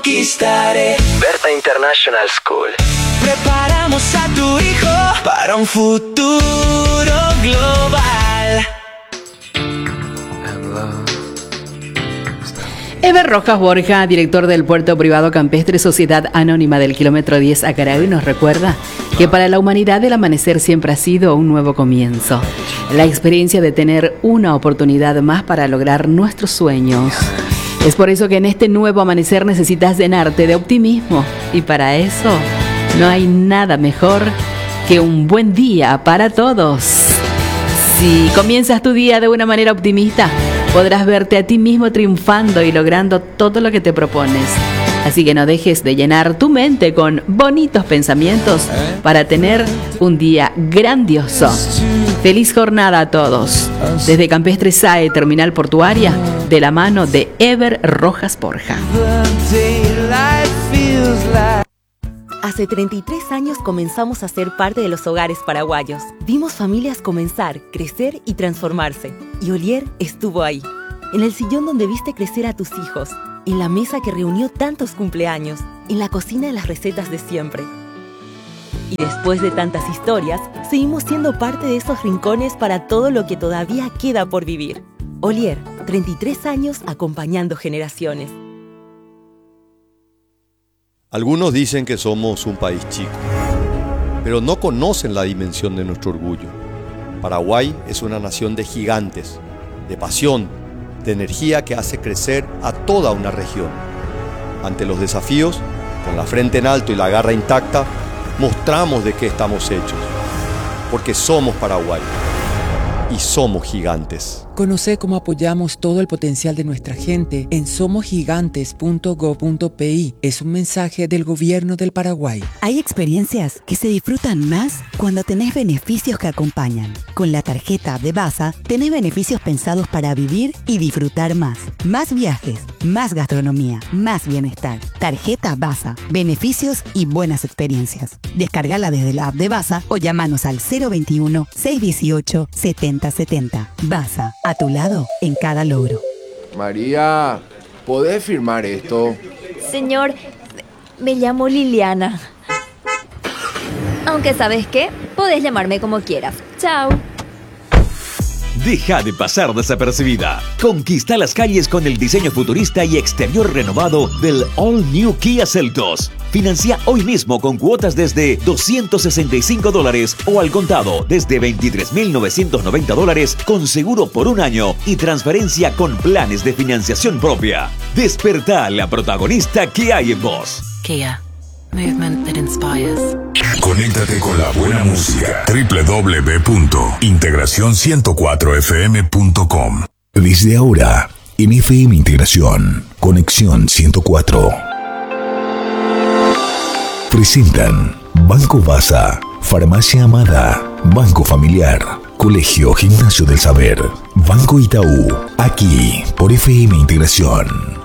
conquistaré. Berta International School. Preparamos a tu hijo para un futuro global. Eber Rojas Borja, director del Puerto Privado Campestre Sociedad Anónima del Kilómetro 10 Acaraí, nos recuerda que para la humanidad el amanecer siempre ha sido un nuevo comienzo. La experiencia de tener una oportunidad más para lograr nuestros sueños. Es por eso que en este nuevo amanecer necesitas llenarte de optimismo. Y para eso no hay nada mejor que un buen día para todos. Si comienzas tu día de una manera optimista, podrás verte a ti mismo triunfando y logrando todo lo que te propones. Así que no dejes de llenar tu mente con bonitos pensamientos para tener un día grandioso. Feliz jornada a todos. Desde Campestre SAE, Terminal Portuaria, de la mano de Eber Rojas Borja. Hace 33 años comenzamos a ser parte de los hogares paraguayos. Vimos familias comenzar, crecer y transformarse. Y Olier estuvo ahí, en el sillón donde viste crecer a tus hijos, en la mesa que reunió tantos cumpleaños, en la cocina de las recetas de siempre. Y después de tantas historias, seguimos siendo parte de esos rincones para todo lo que todavía queda por vivir. Olier, 33 años acompañando generaciones. Algunos dicen que somos un país chico, pero no conocen la dimensión de nuestro orgullo. Paraguay es una nación de gigantes, de pasión, de energía que hace crecer a toda una región. Ante los desafíos, con la frente en alto y la garra intacta, mostramos de qué estamos hechos, porque somos Paraguay y somos gigantes. Conoce cómo apoyamos todo el potencial de nuestra gente en somosgigantes.go.pi. Es un mensaje del Gobierno del Paraguay. Hay experiencias que se disfrutan más cuando tenés beneficios que acompañan. Con la tarjeta de Basa, tenés beneficios pensados para vivir y disfrutar más. Más viajes, más gastronomía, más bienestar. Tarjeta Basa, beneficios y buenas experiencias. Descárgala desde la app de Basa o llámanos al 021-618-7070. Basa. A tu lado en cada logro. María, ¿podés firmar esto? Señor, me llamo Liliana. Aunque ¿sabes qué? Podés llamarme como quieras. Chao. Deja de pasar desapercibida. Conquista las calles con el diseño futurista y exterior renovado del All New Kia Seltos. Financia hoy mismo con cuotas desde $265 o al contado desde $23.990 con seguro por un año y transferencia con planes de financiación propia. Despertá la protagonista que hay en vos. Kia. Movement that inspires. Conéctate con la buena música. www.integracion104fm.com. Desde ahora, en FM Integración, Conexión 104. Presentan Banco Basa, Farmacia Amada, Banco Familiar, Colegio Gimnasio del Saber, Banco Itaú, aquí por FM Integración.